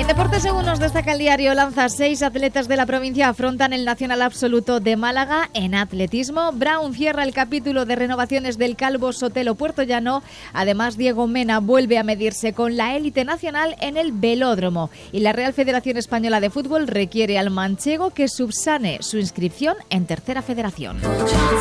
en deportes, según nos destaca el diario Lanza, 6 atletas de la provincia afrontan el Nacional Absoluto de Málaga. En atletismo, Brown cierra el capítulo de renovaciones del Calvo Sotelo Puertollano. Además, Diego Mena vuelve a medirse con la élite nacional en el velódromo. Y la Real Federación Española de Fútbol requiere al manchego que subsane su inscripción en Tercera Federación.